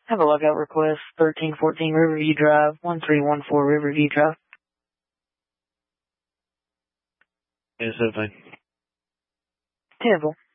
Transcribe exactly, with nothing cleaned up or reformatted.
Have a logout request, thirteen fourteen Riverview Drive, one three one four Riverview Drive. Yes, everything. Terrible.